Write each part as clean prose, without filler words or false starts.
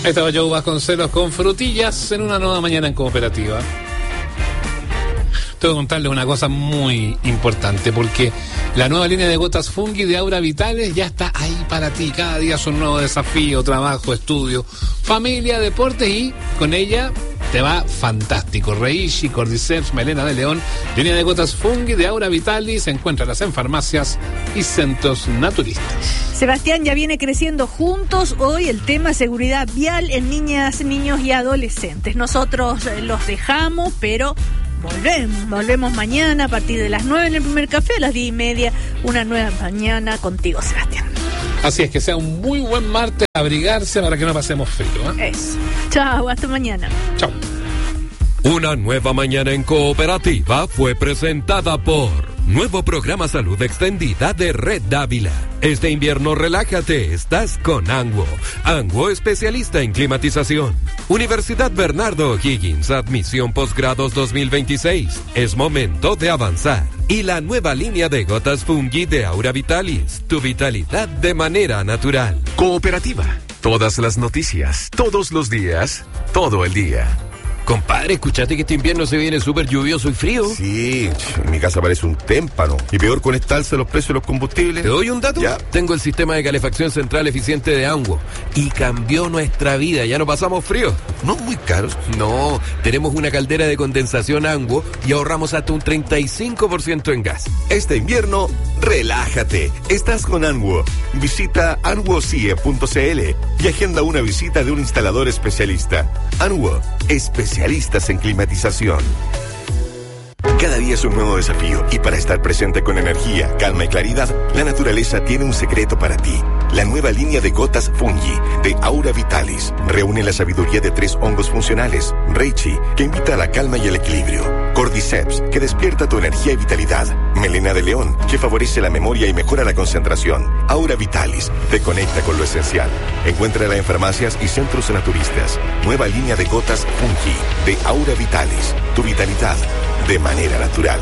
Ahí estaba Joe Vasconcelos con Frutillas en una nueva mañana en Cooperativa. Tengo que contarles una cosa muy importante, porque la nueva línea de gotas Fungi de Aura Vitales ya está ahí para ti. Cada día es un nuevo desafío, trabajo, estudio, familia, deportes, y con ella te va fantástico. Reishi, Cordyceps, Melena de León, línea de gotas Fungi de Aura Vitalis, encuéntralas en farmacias y centros naturistas. Sebastián, ya viene creciendo juntos hoy el tema seguridad vial en niñas, niños y adolescentes. Nosotros los dejamos, pero volvemos mañana a partir de las 9 en el primer café, a las 10:30, una nueva mañana contigo, Sebastián. Así es, que sea un muy buen martes, abrigarse para que no pasemos frío, ¿eh? Eso. Chao, hasta mañana. Chao. Una nueva mañana en Cooperativa fue presentada por Nuevo Programa Salud Extendida de Red Dávila. Este invierno relájate, estás con Anguo. Anguo, especialista en climatización. Universidad Bernardo O'Higgins, admisión posgrados 2026. Es momento de avanzar. Y la nueva línea de gotas Fungi de Aura Vitalis, tu vitalidad de manera natural. Cooperativa, todas las noticias, todos los días, todo el día. Compadre, ¿escuchaste que este invierno se viene súper lluvioso y frío? Sí, en mi casa parece un témpano. Y peor con esta alza de los precios de los combustibles. ¿Te doy un dato? Ya. Tengo el sistema de calefacción central eficiente de Anguo y cambió nuestra vida. Ya no pasamos frío. No muy caros. No, tenemos una caldera de condensación Anguo y ahorramos hasta un 35% en gas. Este invierno, relájate. Estás con Anguo. Visita anguocie.cl y agenda una visita de un instalador especialista. Anguo, especialistas en climatización. Cada día es un nuevo desafío, y para estar presente con energía, calma y claridad, la naturaleza tiene un secreto para ti. La nueva línea de gotas Fungi de Aura Vitalis reúne la sabiduría de 3 hongos funcionales. Reishi, que invita a la calma y el equilibrio. Cordyceps, que despierta tu energía y vitalidad. Melena de León, que favorece la memoria y mejora la concentración. Aura Vitalis te conecta con lo esencial. Encuéntrala en farmacias y centros naturistas. Nueva línea de gotas Fungi de Aura Vitalis. Tu vitalidad de manera natural.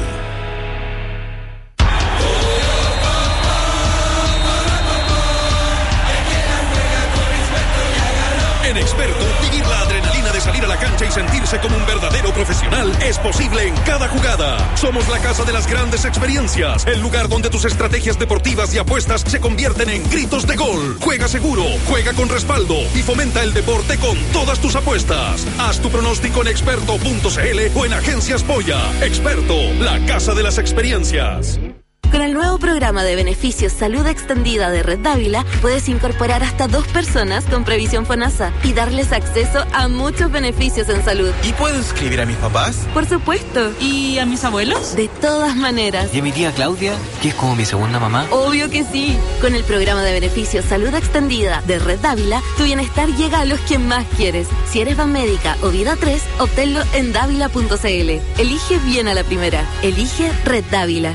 En Experto, vivir la adrenalina de salir a la cancha y sentirse como un verdadero profesional es posible en cada jugada. Somos la casa de las grandes experiencias, el lugar donde tus estrategias deportivas y apuestas se convierten en gritos de gol. Juega seguro, juega con respaldo y fomenta el deporte con todas tus apuestas. Haz tu pronóstico en experto.cl o en Agencias Polla. Experto, la casa de las experiencias. Con el nuevo programa de beneficios Salud Extendida de Red Dávila, puedes incorporar hasta 2 personas con previsión FONASA y darles acceso a muchos beneficios en salud. ¿Y puedo inscribir a mis papás? Por supuesto. ¿Y a mis abuelos? De todas maneras. ¿Y a mi tía Claudia, que es como mi segunda mamá? Obvio que sí. Con el programa de beneficios Salud Extendida de Red Dávila, tu bienestar llega a los que más quieres. Si eres Banmédica o Vida 3, obténlo en dávila.cl. Elige bien a la primera. Elige Red Dávila.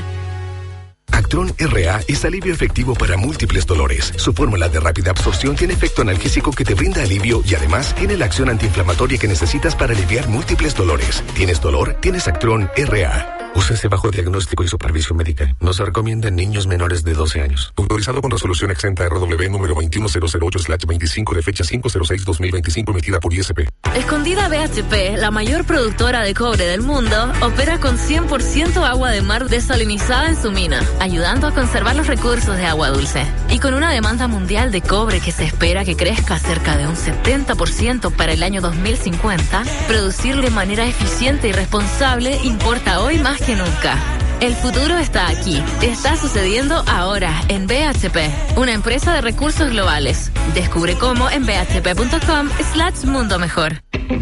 Actron RA es alivio efectivo para múltiples dolores. Su fórmula de rápida absorción tiene efecto analgésico que te brinda alivio y además tiene la acción antiinflamatoria que necesitas para aliviar múltiples dolores. ¿Tienes dolor? Tienes Actron RA. Úsese bajo diagnóstico y supervisión médica. No se recomienda en niños menores de 12 años. Autorizado con resolución exenta RW número 21008/25 de fecha 5/06/2025 emitida por ISP. Escondida BHP, la mayor productora de cobre del mundo, opera con 100% agua de mar desalinizada en su mina, ayudando a conservar los recursos de agua dulce. Y con una demanda mundial de cobre que se espera que crezca cerca de un 70% para el año 2050, producir de manera eficiente y responsable importa hoy más que nunca. El futuro está aquí. Está sucediendo ahora en BHP, una empresa de recursos globales. Descubre cómo en bhp.com/mundo mejor.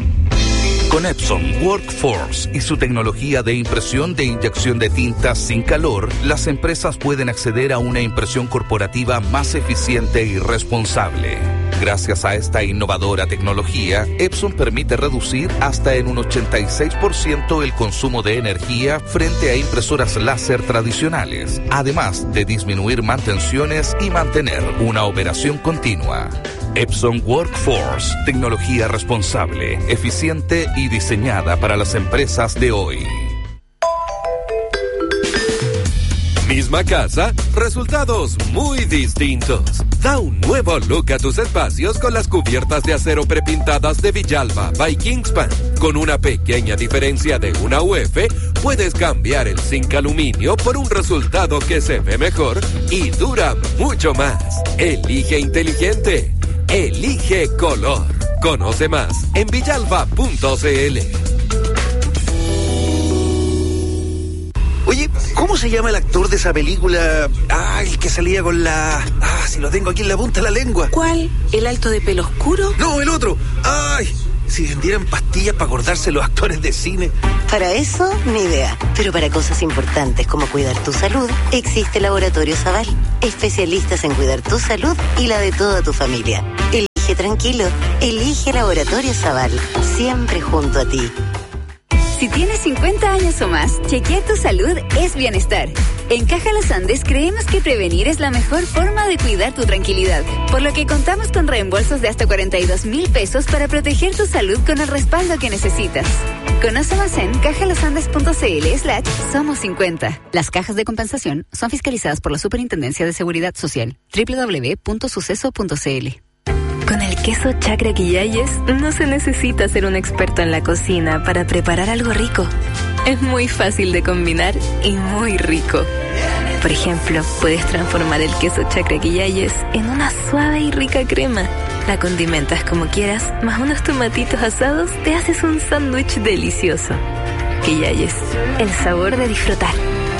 Con Epson Workforce y su tecnología de impresión de inyección de tinta sin calor, las empresas pueden acceder a una impresión corporativa más eficiente y responsable. Gracias a esta innovadora tecnología, Epson permite reducir hasta en un 86% el consumo de energía frente a impresoras láser tradicionales, además de disminuir mantenciones y mantener una operación continua. Epson Workforce, tecnología responsable, eficiente y diseñada para las empresas de hoy. Misma casa, resultados muy distintos. Da un nuevo look a tus espacios con las cubiertas de acero prepintadas de Villalba by Kingspan. Con una pequeña diferencia de una UF, puedes cambiar el zinc aluminio por un resultado que se ve mejor y dura mucho más. Elige inteligente. Elige color. Conoce más en villalba.cl. Oye, ¿cómo se llama el actor de esa película? El que salía con la... si lo tengo aquí en la punta de la lengua. ¿Cuál? ¿El alto de pelo oscuro? No, el otro. Si vendieran pastillas para acordarse los actores de cine. Para eso, ni idea. Pero para cosas importantes como cuidar tu salud, existe Laboratorio Zaval. Especialistas en cuidar tu salud y la de toda tu familia. Elige tranquilo. Elige Laboratorio Zaval. Siempre junto a ti. Si tienes 50 años o más, chequear tu salud es bienestar. En Caja Los Andes creemos que prevenir es la mejor forma de cuidar tu tranquilidad, por lo que contamos con reembolsos de hasta 42,000 pesos para proteger tu salud con el respaldo que necesitas. Conoce más en cajalosandes.cl/somos50. Las cajas de compensación son fiscalizadas por la Superintendencia de Seguridad Social. www.suceso.cl. Con el queso Chacra Quillayes no se necesita ser un experto en la cocina para preparar algo rico. Es muy fácil de combinar y muy rico. Por ejemplo, puedes transformar el queso Chacra Quillayes en una suave y rica crema. La condimentas como quieras, más unos tomatitos asados, te haces un sándwich delicioso. Quillayes, el sabor de disfrutar.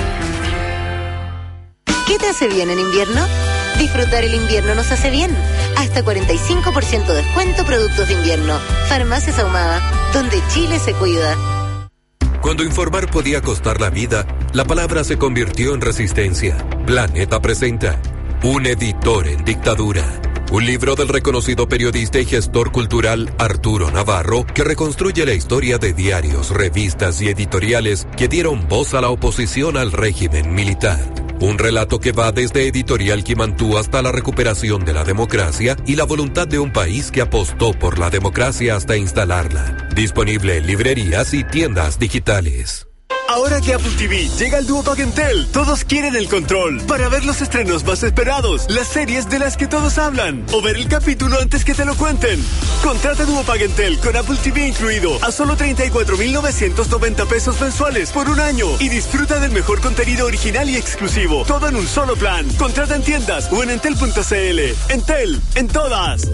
¿Qué te hace bien en invierno? Disfrutar el invierno nos hace bien. Hasta 45% descuento productos de invierno. Farmacias Ahumada, donde Chile se cuida. Cuando informar podía costar la vida, la palabra se convirtió en resistencia. Planeta presenta Un editor en dictadura. Un libro del reconocido periodista y gestor cultural Arturo Navarro que reconstruye la historia de diarios, revistas y editoriales que dieron voz a la oposición al régimen militar. Un relato que va desde Editorial Quimantú hasta la recuperación de la democracia y la voluntad de un país que apostó por la democracia hasta instalarla. Disponible en librerías y tiendas digitales. Ahora que Apple TV llega al Duopack Entel, todos quieren el control para ver los estrenos más esperados, las series de las que todos hablan o ver el capítulo antes que te lo cuenten. Contrata Duopack Entel con Apple TV incluido a solo 34,990 pesos mensuales por un año y disfruta del mejor contenido original y exclusivo, todo en un solo plan. Contrata en tiendas o en entel.cl. Entel, en todas.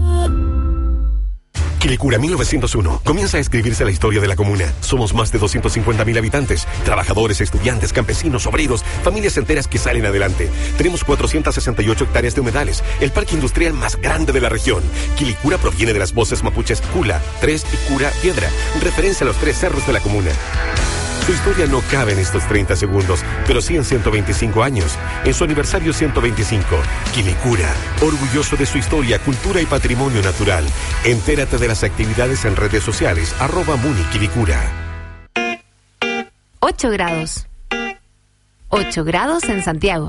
Quilicura 1901. Comienza a escribirse la historia de la comuna. Somos más de 250,000 habitantes, trabajadores, estudiantes, campesinos, obreros, familias enteras que salen adelante. Tenemos 468 hectáreas de humedales, el parque industrial más grande de la región. Quilicura proviene de las voces mapuches Cula, Tres y Cura Piedra, referencia a los 3 cerros de la comuna. Su historia no cabe en estos 30 segundos, pero sí en 125 años, en su aniversario 125. Quilicura, orgulloso de su historia, cultura y patrimonio natural. Entérate de las actividades en redes sociales, @MuniQuilicura. 8 grados. 8 grados en Santiago.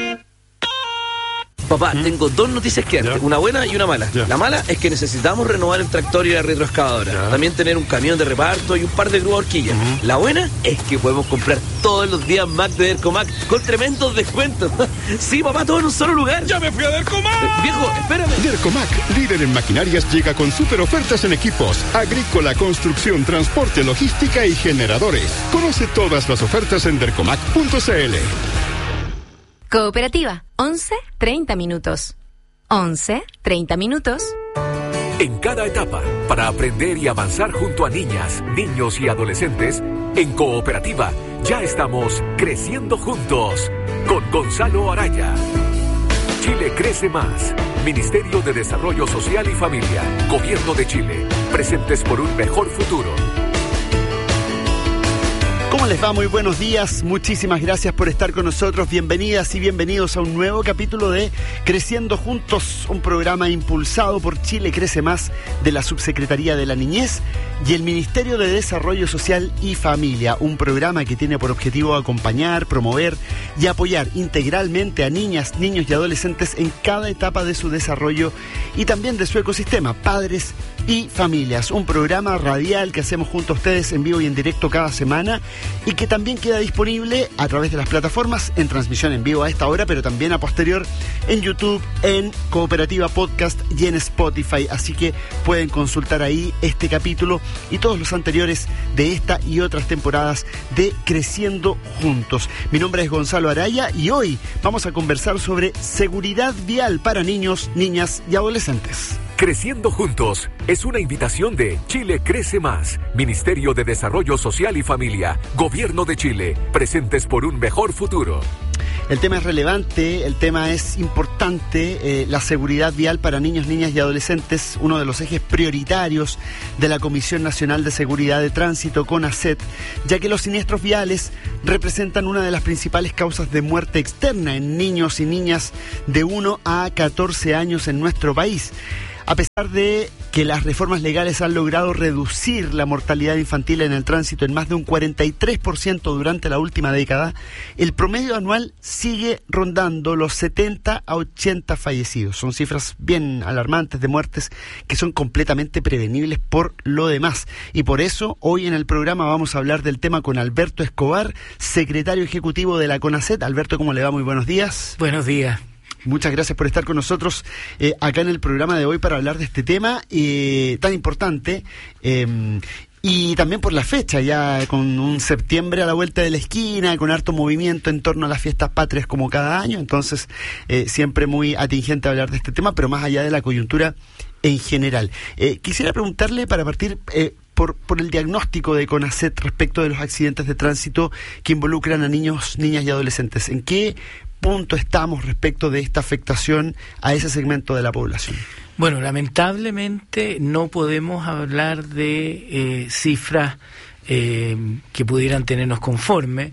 Papá, tengo 2 noticias que darte, una buena y una mala. La mala es que necesitamos renovar el tractor y la retroexcavadora. También tener un camión de reparto y un par de grúas horquillas. La buena es que podemos comprar todos los días Mac de Dercomac con tremendos descuentos. Sí, papá, todo en un solo lugar. ¡Ya me fui a Dercomac! Viejo, espérame. Dercomac, líder en maquinarias, llega con super ofertas en equipos, agrícola, construcción, transporte, logística y generadores. Conoce todas las ofertas en dercomac.cl. Cooperativa, 11:30 minutos. 11:30 minutos. En cada etapa, para aprender y avanzar junto a niñas, niños y adolescentes, en Cooperativa ya estamos creciendo juntos con Gonzalo Araya. Chile crece más. Ministerio de Desarrollo Social y Familia. Gobierno de Chile. Presentes por un mejor futuro. ¿Cómo les va? Muy buenos días, muchísimas gracias por estar con nosotros, bienvenidas y bienvenidos a un nuevo capítulo de Creciendo Juntos, un programa impulsado por Chile Crece Más de la Subsecretaría de la Niñez y el Ministerio de Desarrollo Social y Familia, un programa que tiene por objetivo acompañar, promover y apoyar integralmente a niñas, niños y adolescentes en cada etapa de su desarrollo y también de su ecosistema, padres y familias, un programa radial que hacemos junto a ustedes en vivo y en directo cada semana y que también queda disponible a través de las plataformas en transmisión en vivo a esta hora, pero también a posterior en YouTube, en Cooperativa Podcast y en Spotify. Así que pueden consultar ahí este capítulo y todos los anteriores de esta y otras temporadas de Creciendo Juntos. Mi nombre es Gonzalo Araya y hoy vamos a conversar sobre seguridad vial para niños, niñas y adolescentes. Creciendo Juntos es una invitación de Chile Crece Más, Ministerio de Desarrollo Social y Familia, Gobierno de Chile, presentes por un mejor futuro. El tema es relevante, el tema es importante, la seguridad vial para niños, niñas y adolescentes, uno de los ejes prioritarios de la Comisión Nacional de Seguridad de Tránsito, CONACET, ya que los siniestros viales representan una de las principales causas de muerte externa en niños y niñas de 1 a 14 años en nuestro país. A pesar de que las reformas legales han logrado reducir la mortalidad infantil en el tránsito en más de un 43% durante la última década, el promedio anual sigue rondando los 70 a 80 fallecidos. Son cifras bien alarmantes de muertes que son completamente prevenibles por lo demás. Y por eso, hoy en el programa vamos a hablar del tema con Alberto Escobar, secretario ejecutivo de la CONACET. Alberto, ¿cómo le va? Muy buenos días. Buenos días. Muchas gracias por estar con nosotros acá en el programa de hoy para hablar de este tema tan importante y también por la fecha, ya con un septiembre a la vuelta de la esquina, con harto movimiento en torno a las fiestas patrias como cada año, entonces siempre muy atingente hablar de este tema, pero más allá de la coyuntura en general. Quisiera preguntarle para partir... Por el diagnóstico de CONACET respecto de los accidentes de tránsito que involucran a niños, niñas y adolescentes. ¿En qué punto estamos respecto de esta afectación a ese segmento de la población? Bueno, lamentablemente no podemos hablar de cifras que pudieran tenernos conforme.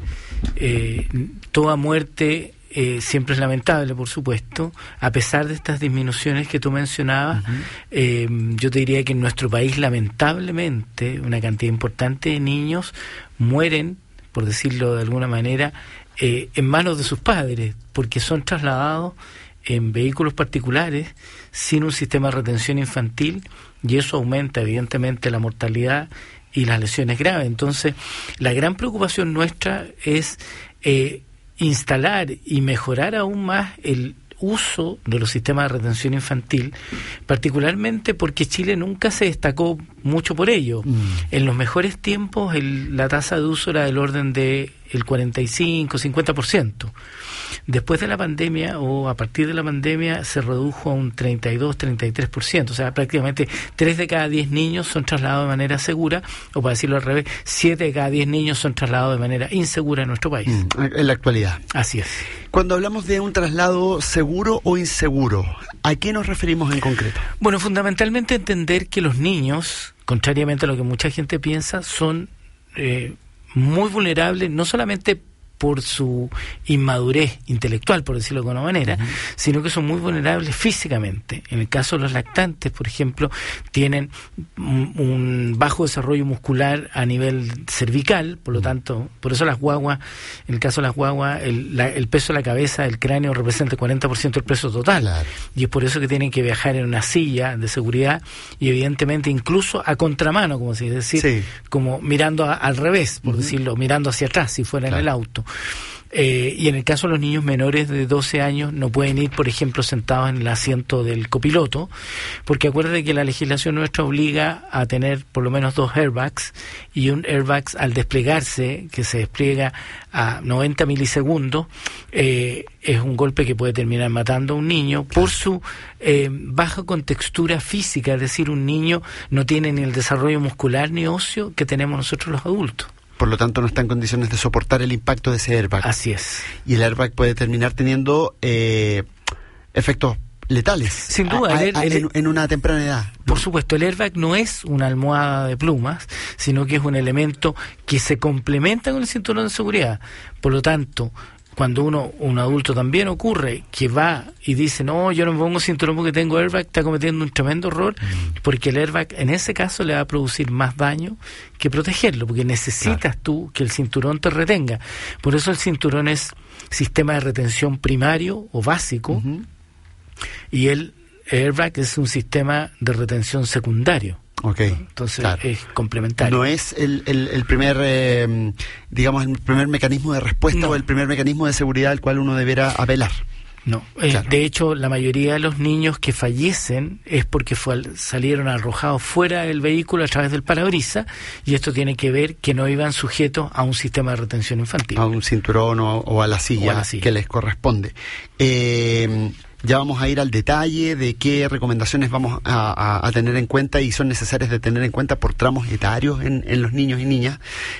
Toda muerte siempre es lamentable, por supuesto, a pesar de estas disminuciones que tú mencionabas. Yo te diría que en nuestro país, lamentablemente, una cantidad importante de niños mueren, por decirlo de alguna manera, en manos de sus padres, porque son trasladados en vehículos particulares sin un sistema de retención infantil, y eso aumenta evidentemente la mortalidad y las lesiones graves. Entonces, la gran preocupación nuestra es instalar y mejorar aún más el uso de los sistemas de retención infantil, particularmente porque Chile nunca se destacó mucho por ello. En los mejores tiempos la tasa de uso era del orden de el 45-50%. Después de la pandemia o a partir de la pandemia se redujo a un 32-33%, o sea, prácticamente 3 de cada 10 niños son trasladados de manera segura, o para decirlo al revés, 7 de cada 10 niños son trasladados de manera insegura en nuestro país. En la actualidad. Así es. Cuando hablamos de un traslado seguro o inseguro, ¿a qué nos referimos en concreto? Bueno, fundamentalmente entender que los niños, contrariamente a lo que mucha gente piensa, son muy vulnerables, no solamente por su inmadurez intelectual, por decirlo de alguna manera, sino que son muy vulnerables físicamente. En el caso de los lactantes, por ejemplo, tienen un bajo desarrollo muscular a nivel cervical, por lo tanto, por eso las guaguas, en el caso de las guaguas, el peso de la cabeza, el cráneo representa el 40% del peso total. Claro. Y es por eso que tienen que viajar en una silla de seguridad y evidentemente incluso a contramano, como se dice, decir, como mirando al revés, por decirlo, mirando hacia atrás, si fuera en el auto. Y en el caso de los niños menores de 12 años no pueden ir, por ejemplo, sentados en el asiento del copiloto, porque acuérdate que la legislación nuestra obliga a tener por lo menos 2 airbags, y un airbag al desplegarse, que se despliega a 90 milisegundos, es un golpe que puede terminar matando a un niño por su baja contextura física, es decir, un niño no tiene ni el desarrollo muscular ni óseo que tenemos nosotros los adultos. Por lo tanto, no está en condiciones de soportar el impacto de ese airbag. Así es. Y el airbag puede terminar teniendo efectos letales. Sin duda. En una temprana edad. Por supuesto, el airbag no es una almohada de plumas, sino que es un elemento que se complementa con el cinturón de seguridad. Por lo tanto, cuando un adulto también ocurre que va y dice, no, yo no me pongo cinturón porque tengo airbag, está cometiendo un tremendo error, porque el airbag en ese caso le va a producir más daño que protegerlo, porque necesitas tú que el cinturón te retenga. Por eso el cinturón es sistema de retención primario o básico, y el airbag es un sistema de retención secundario. Okay, entonces claro. es complementario. No es el primer, digamos, el primer mecanismo de respuesta o el primer mecanismo de seguridad al cual uno deberá apelar. No, de hecho la mayoría de los niños que fallecen es porque salieron arrojados fuera del vehículo a través del parabrisas, y esto tiene que ver que no iban sujetos a un sistema de retención infantil. A un cinturón o a la silla que les corresponde. Ya vamos a ir al detalle de qué recomendaciones vamos a tener en cuenta y son necesarias de tener en cuenta por tramos etarios en los niños y niñas,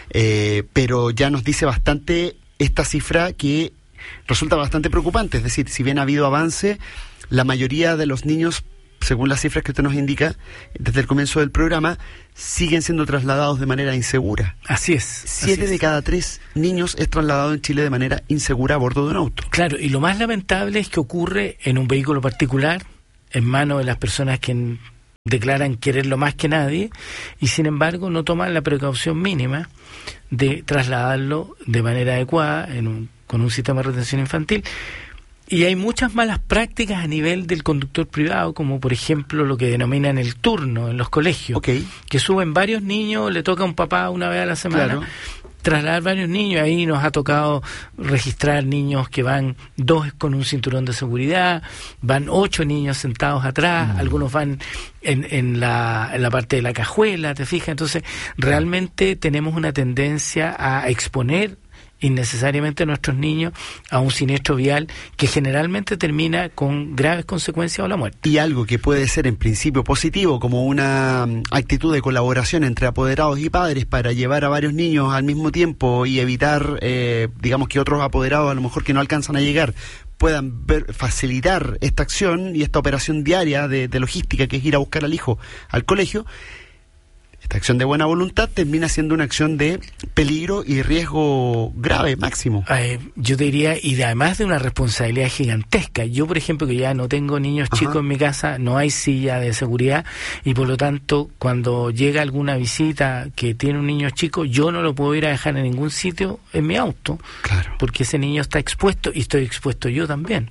pero ya nos dice bastante esta cifra que resulta bastante preocupante. Es decir, si bien ha habido avance, la mayoría de los niños, según las cifras que usted nos indica desde el comienzo del programa, siguen siendo trasladados de manera insegura. Así es. 7 de cada 3 niños es trasladado en Chile de manera insegura a bordo de un auto. Claro, y lo más lamentable es que ocurre en un vehículo particular, en manos de las personas que declaran quererlo más que nadie, y sin embargo no toman la precaución mínima de trasladarlo de manera adecuada con un sistema de retención infantil. Y hay muchas malas prácticas a nivel del conductor privado, como por ejemplo lo que denominan el turno en los colegios, que suben varios niños, le toca a un papá una vez a la semana, trasladar varios niños. Ahí nos ha tocado registrar niños que van 2 con un cinturón de seguridad, van 8 niños sentados atrás, algunos van en la parte de la cajuela, ¿te fijas? Entonces realmente tenemos una tendencia a exponer innecesariamente a nuestros niños a un siniestro vial que generalmente termina con graves consecuencias o la muerte. Y algo que puede ser en principio positivo, como una actitud de colaboración entre apoderados y padres para llevar a varios niños al mismo tiempo y evitar, digamos, que otros apoderados a lo mejor que no alcanzan a llegar puedan facilitar esta acción y esta operación diaria de logística que es ir a buscar al hijo al colegio. Esta acción de buena voluntad termina siendo una acción de peligro y riesgo grave, máximo. Yo te diría, y además de una responsabilidad gigantesca. Yo, por ejemplo, que ya no tengo niños chicos en mi casa, no hay silla de seguridad, y por lo tanto, cuando llega alguna visita que tiene un niño chico, yo no lo puedo ir a dejar en ningún sitio en mi auto. Claro. Porque ese niño está expuesto y estoy expuesto yo también.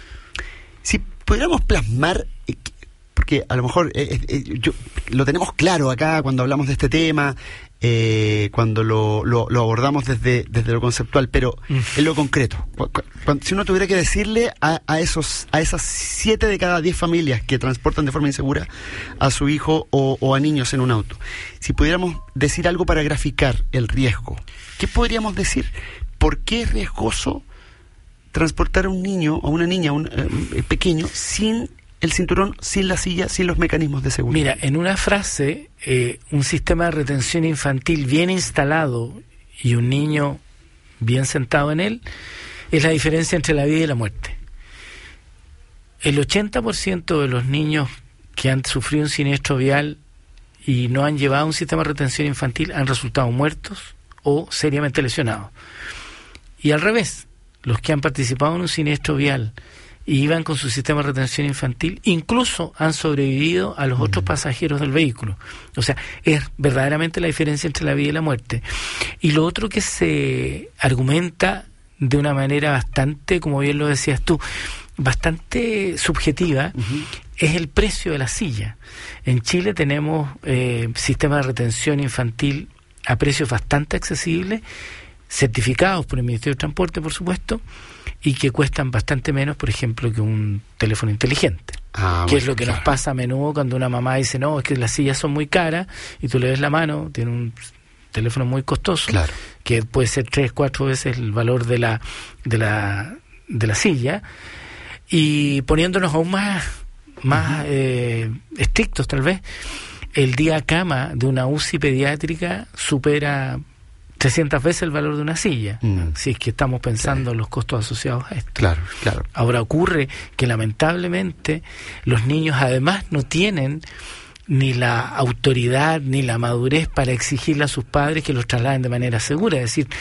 Si pudiéramos plasmar, porque a lo mejor lo tenemos claro acá cuando hablamos de este tema, cuando lo abordamos desde lo conceptual, pero en lo concreto, si uno tuviera que decirle a esas 7 de cada 10 familias que transportan de forma insegura a su hijo o a niños en un auto, si pudiéramos decir algo para graficar el riesgo, ¿qué podríamos decir? ¿Por qué es riesgoso transportar a un niño o a una niña pequeño sin el cinturón, sin la silla, sin los mecanismos de seguridad? Mira, en una frase, un sistema de retención infantil bien instalado y un niño bien sentado en él es la diferencia entre la vida y la muerte. El 80% de los niños que han sufrido un siniestro vial y no han llevado un sistema de retención infantil han resultado muertos o seriamente lesionados. Y al revés, los que han participado en un siniestro vial y iban con su sistema de retención infantil, incluso han sobrevivido a los otros pasajeros del vehículo. O sea, es verdaderamente la diferencia entre la vida y la muerte. Y lo otro que se argumenta de una manera bastante, como bien lo decías tú, bastante subjetiva, es el precio de la silla. En Chile tenemos sistemas de retención infantil a precios bastante accesibles, certificados por el Ministerio de Transporte, por supuesto, y que cuestan bastante menos, por ejemplo, que un teléfono inteligente. Que es lo que nos pasa a menudo cuando una mamá dice, no, es que las sillas son muy caras, y tú le ves la mano, tiene un teléfono muy costoso, que puede ser 3-4 veces el valor de la silla, y poniéndonos aún más estrictos tal vez, el día cama de una UCI pediátrica supera 300 veces el valor de una silla, si es que estamos pensando en los costos asociados a esto. Claro. Ahora ocurre que lamentablemente los niños además no tienen ni la autoridad ni la madurez para exigirle a sus padres que los trasladen de manera segura. Es decir,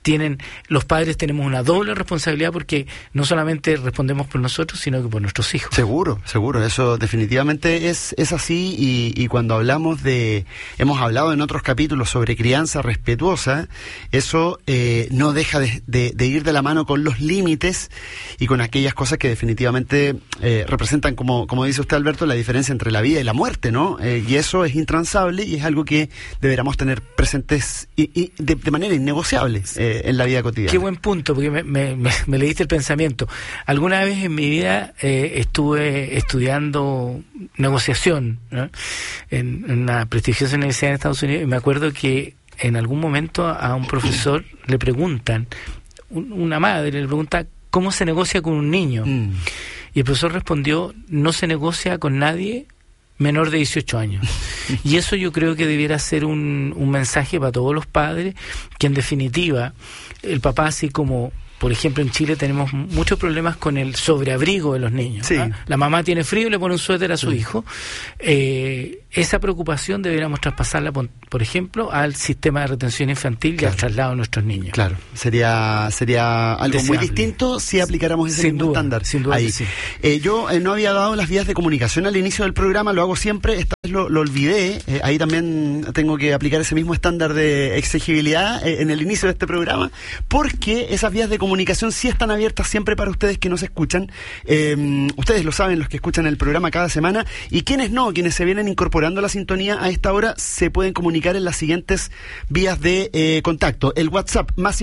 los padres tenemos una doble responsabilidad, porque no solamente respondemos por nosotros, sino que por nuestros hijos. Seguro, eso definitivamente es así, y cuando hemos hablado en otros capítulos sobre crianza respetuosa, eso no deja de ir de la mano con los límites y con aquellas cosas que definitivamente representan, como dice usted, Alberto, la diferencia entre la vida y la muerte, ¿no? Y eso es intransable y es algo que deberíamos tener presentes y de manera innegociable en la vida cotidiana. Qué buen punto, porque me leíste el pensamiento. Alguna vez en mi vida estuve estudiando negociación, ¿no?, en una prestigiosa universidad en Estados Unidos, y me acuerdo que en algún momento a un profesor le preguntan, una madre le pregunta, ¿cómo se negocia con un niño? Y el profesor respondió, no se negocia con nadie menor de 18 años. Y eso yo creo que debiera ser un mensaje para todos los padres, que en definitiva el papá, así como por ejemplo en Chile tenemos muchos problemas con el sobreabrigo de los niños, sí. La mamá tiene frío y le pone un suéter a su hijo, esa preocupación deberíamos traspasarla, por ejemplo, al sistema de retención infantil, y al traslado de nuestros niños. Claro, sería algo deseable, muy distinto si aplicáramos ese mismo estándar. Sin duda, ahí. Sí. Yo no había dado las vías de comunicación al inicio del programa, lo hago siempre, esta vez lo olvidé, ahí también tengo que aplicar ese mismo estándar de exigibilidad en el inicio de este programa, porque esas vías de comunicación sí están abiertas siempre para ustedes que nos escuchan. Ustedes lo saben, los que escuchan el programa cada semana, y quienes no, quienes se vienen incorporando a la sintonía a esta hora, se pueden comunicar en las siguientes vías de contacto. El WhatsApp, más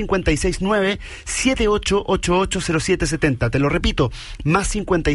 569-78880770. Te lo repito, más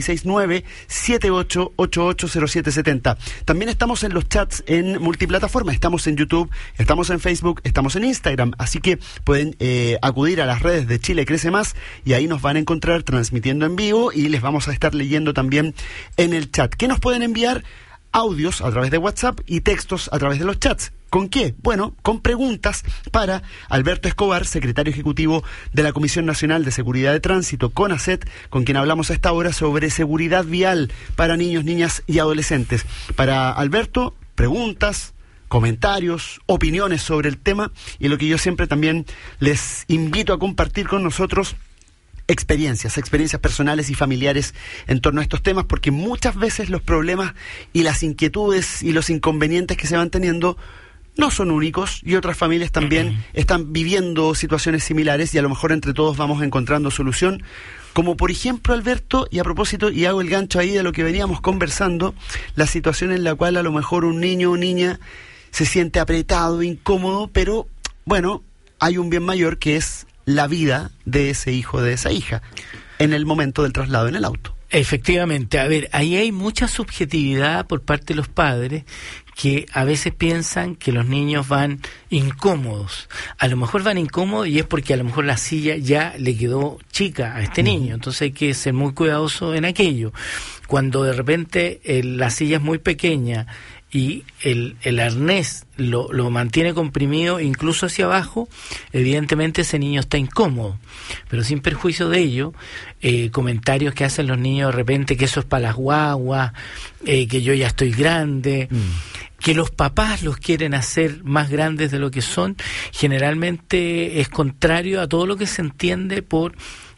569-78880770. También estamos en los chats en multiplataforma. Estamos en YouTube, estamos en Facebook, estamos en Instagram. Así que pueden acudir a las redes de Chile Crece Más, y ahí nos van a encontrar transmitiendo en vivo, y les vamos a estar leyendo también en el chat. ¿Qué nos pueden enviar? Audios a través de WhatsApp y textos a través de los chats. ¿Con qué? Bueno, con preguntas para Alberto Escobar, secretario ejecutivo de la Comisión Nacional de Seguridad de Tránsito, CONACET, con quien hablamos a esta hora sobre seguridad vial para niños, niñas y adolescentes. Para Alberto, preguntas, comentarios, opiniones sobre el tema, y lo que yo siempre también les invito a compartir con nosotros, experiencias personales y familiares en torno a estos temas, porque muchas veces los problemas y las inquietudes y los inconvenientes que se van teniendo no son únicos, y otras familias también están viviendo situaciones similares, y a lo mejor entre todos vamos encontrando solución. Como por ejemplo, Alberto, y a propósito, y hago el gancho ahí de lo que veníamos conversando, la situación en la cual a lo mejor un niño o niña se siente apretado, incómodo, pero bueno, hay un bien mayor, que es la vida de ese hijo, de esa hija, en el momento del traslado en el auto. Efectivamente, a ver, ahí hay mucha subjetividad por parte de los padres, que a veces piensan que los niños van incómodos. A lo mejor van incómodos y es porque a lo mejor la silla ya le quedó chica a este niño, entonces hay que ser muy cuidadoso en aquello. Cuando de repente la silla es muy pequeña y el arnés lo mantiene comprimido incluso hacia abajo, evidentemente ese niño está incómodo. Pero sin perjuicio de ello, comentarios que hacen los niños de repente, que eso es para las guaguas, que yo ya estoy grande, que los papás los quieren hacer más grandes de lo que son, generalmente es contrario a todo lo que se entiende por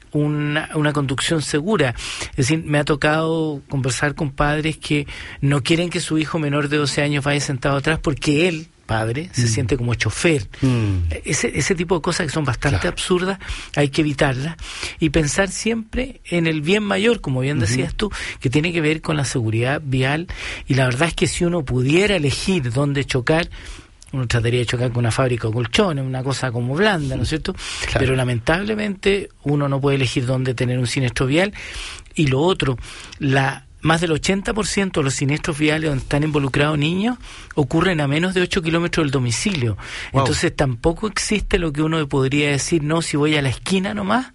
una conducción segura. Es decir, me ha tocado conversar con padres que no quieren que su hijo menor de 12 años vaya sentado atrás, porque él, padre, se siente como chofer. Ese tipo de cosas que son bastante absurdas, hay que evitarlas, y pensar siempre en el bien mayor, como bien decías tú, que tiene que ver con la seguridad vial. Y la verdad es que si uno pudiera elegir dónde chocar, uno trataría de chocar con una fábrica de colchones, una cosa como blanda, ¿no es cierto? Claro. Pero lamentablemente uno no puede elegir dónde tener un siniestro vial. Y lo otro, más del 80% de los siniestros viales donde están involucrados niños ocurren a menos de 8 kilómetros del domicilio. Wow. Entonces tampoco existe lo que uno podría decir, no, si voy a la esquina nomás,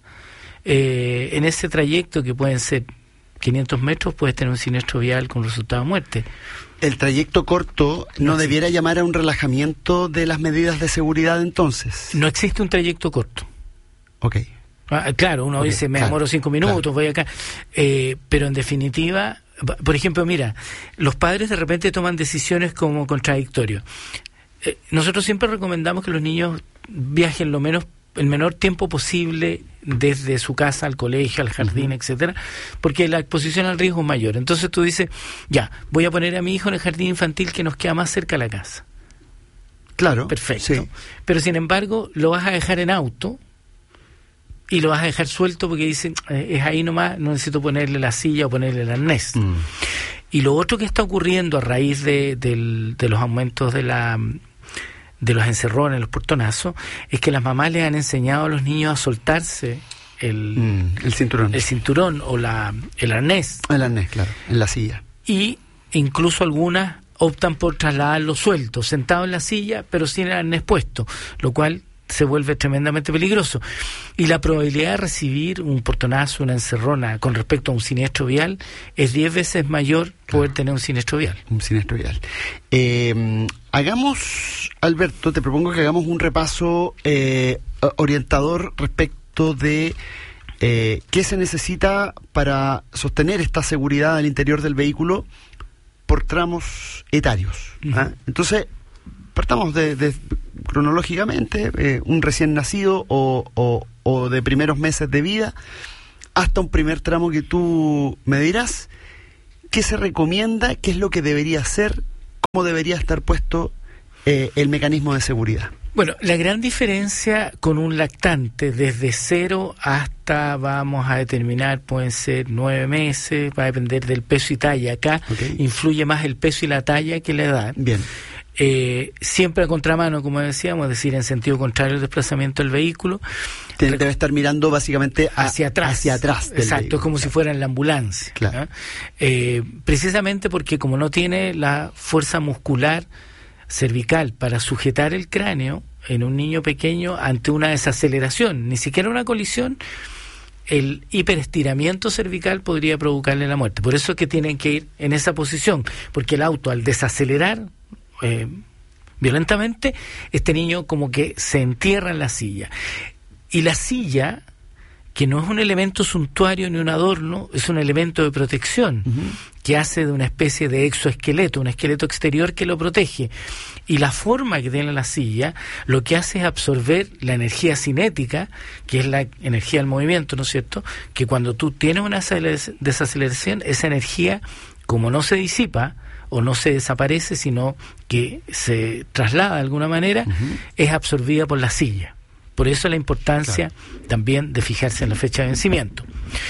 en ese trayecto que pueden ser 500 metros, puedes tener un siniestro vial con resultado de muerte. El trayecto corto no debiera llamar a un relajamiento de las medidas de seguridad, entonces. No existe un trayecto corto. Ok. Claro, uno dice, me demoro 5 minutos, voy acá. Pero en definitiva, por ejemplo, mira, los padres de repente toman decisiones como contradictorias. Nosotros siempre recomendamos que los niños viajen lo menos el menor tiempo posible desde su casa al colegio, al jardín, etcétera, porque la exposición al riesgo es mayor. Entonces tú dices, ya, voy a poner a mi hijo en el jardín infantil que nos queda más cerca de la casa. Claro. Perfecto. Sí. Pero sin embargo, lo vas a dejar en auto y lo vas a dejar suelto porque dicen, es ahí nomás, no necesito ponerle la silla o ponerle el arnés. Y lo otro que está ocurriendo a raíz de los aumentos de los encerrones, los portonazos, es que las mamás le han enseñado a los niños a soltarse el cinturón o el arnés. El arnés, claro, en la silla. Y incluso algunas optan por trasladarlo suelto, sentado en la silla, pero sin el arnés puesto, lo cual se vuelve tremendamente peligroso. Y la probabilidad de recibir un portonazo, una encerrona con respecto a un siniestro vial es 10 veces mayor poder tener un siniestro vial. Un siniestro vial. Alberto, te propongo que hagamos un repaso orientador respecto de qué se necesita para sostener esta seguridad al interior del vehículo por tramos etarios. Entonces, partamos de cronológicamente, un recién nacido o de primeros meses de vida, hasta un primer tramo que tú me dirás. ¿Qué se recomienda? ¿Qué es lo que debería hacer? ¿Cómo debería estar puesto el mecanismo de seguridad? Bueno, la gran diferencia con un lactante, desde 0 hasta, vamos a determinar, pueden ser 9 meses, va a depender del peso y talla. Acá influye más el peso y la talla que la edad. Bien. Siempre a contramano, como decíamos, es decir, en sentido contrario al desplazamiento del vehículo. Debe estar mirando básicamente hacia atrás. Exacto, vehículo, es como si fuera en la ambulancia. Claro. Precisamente porque como no tiene la fuerza muscular cervical para sujetar el cráneo en un niño pequeño ante una desaceleración, ni siquiera una colisión, el hiperestiramiento cervical podría provocarle la muerte. Por eso es que tienen que ir en esa posición, porque el auto al desacelerar violentamente, este niño como que se entierra en la silla. Y la silla, que no es un elemento suntuario ni un adorno, es un elemento de protección, que hace de una especie de exoesqueleto, un esqueleto exterior que lo protege. Y la forma que tiene la silla, lo que hace es absorber la energía cinética, que es la energía del movimiento, ¿no es cierto? Que cuando tú tienes una desaceleración, esa energía, como no se disipa, o no se desaparece, sino que se traslada de alguna manera, es absorbida por la silla. Por eso la importancia también de fijarse en la fecha de vencimiento.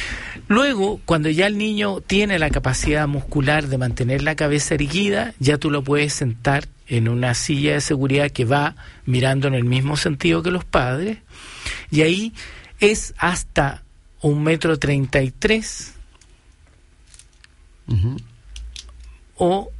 Luego, cuando ya el niño tiene la capacidad muscular de mantener la cabeza erguida, ya tú lo puedes sentar en una silla de seguridad que va mirando en el mismo sentido que los padres, y ahí es hasta 1,33 m, o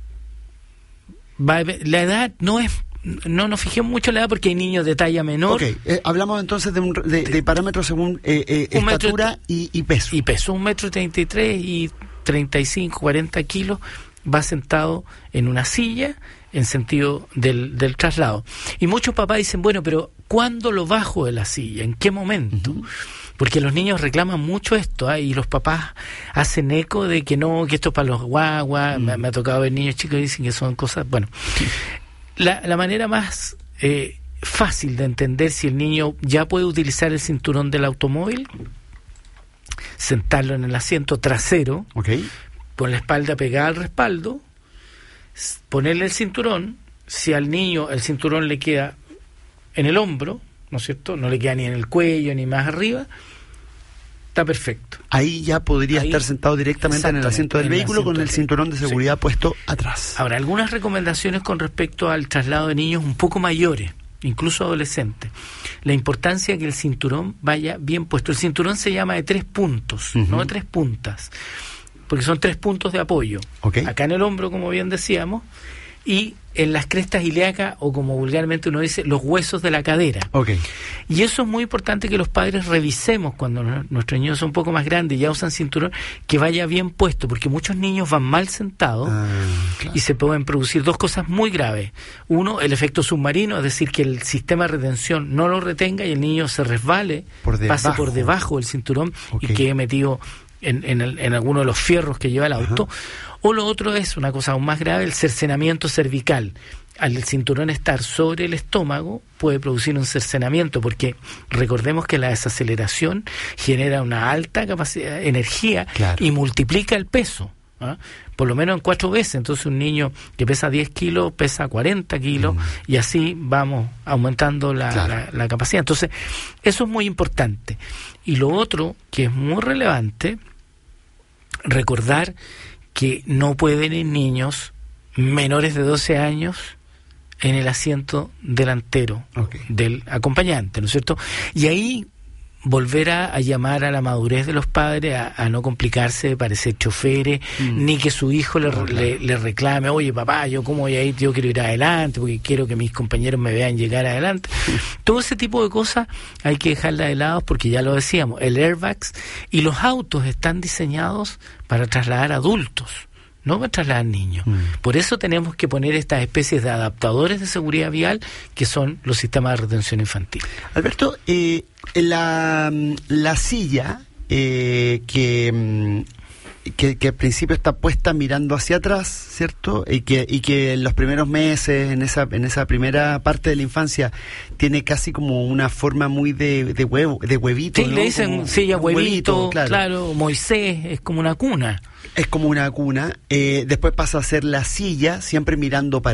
la edad no nos fijemos mucho en la edad porque hay niños de talla menor. Hablamos entonces de parámetros según estatura y peso. Y peso, 1,33 m y 35, 40 kilos, va sentado en una silla en sentido del traslado. Y muchos papás dicen, bueno, pero ¿cuándo lo bajo de la silla? ¿En qué momento? Porque los niños reclaman mucho esto, y los papás hacen eco de que no, que esto es para los guaguas. Me ha tocado ver niños chicos que dicen que son cosas... Bueno, la manera más fácil de entender si el niño ya puede utilizar el cinturón del automóvil, sentarlo en el asiento trasero, con la espalda pegada al respaldo, ponerle el cinturón. Si al niño el cinturón le queda en el hombro, ¿no es cierto? No le queda ni en el cuello ni más arriba, está perfecto. Ahí ya podría estar sentado directamente en el asiento del vehículo con el cinturón de seguridad puesto atrás. Ahora, algunas recomendaciones con respecto al traslado de niños un poco mayores, incluso adolescentes. La importancia de que el cinturón vaya bien puesto. El cinturón se llama de 3 puntos, no de 3 puntas, porque son 3 puntos de apoyo. Acá en el hombro, como bien decíamos, y en las crestas ilíacas, o como vulgarmente uno dice, los huesos de la cadera. Y eso es muy importante que los padres revisemos cuando nuestros niños son un poco más grandes y ya usan cinturón, que vaya bien puesto, porque muchos niños van mal sentados y se pueden producir 2 cosas muy graves. Uno, el efecto submarino, es decir, que el sistema de retención no lo retenga y el niño se resbale, pase por debajo del cinturón y quede metido en alguno de los fierros que lleva el auto. O lo otro es una cosa aún más grave, el cercenamiento cervical. al cinturón estar sobre el estómago, puede producir un cercenamiento, porque recordemos que la desaceleración genera una alta capacidad de energía y multiplica el peso, ¿ah? Por lo menos en 4 veces. Entonces un niño que pesa 10 kilos pesa 40 kilos y así vamos aumentando la capacidad. Entonces eso es muy importante. Y lo otro que es muy relevante, recordar que no pueden ir niños menores de 12 años en el asiento delantero del acompañante, ¿no es cierto? Y ahí volver a llamar a la madurez de los padres, a no complicarse de parecer choferes, ni que su hijo le reclame, oye papá, yo cómo voy a ir, yo quiero ir adelante porque quiero que mis compañeros me vean llegar adelante. Todo ese tipo de cosas hay que dejarlas de lado, porque ya lo decíamos, el airbags y los autos están diseñados para trasladar adultos, no para trasladar niños. Por eso tenemos que poner estas especies de adaptadores de seguridad vial, que son los sistemas de retención infantil. Alberto, la silla que al principio está puesta mirando hacia atrás, ¿cierto? Y que en los primeros meses, en esa primera parte de la infancia, tiene casi como una forma muy de huevito. Sí, ¿no? Le dicen como silla huevito, claro. Moisés, es como una cuna. Es como una cuna. Después pasa a ser la silla, siempre mirando para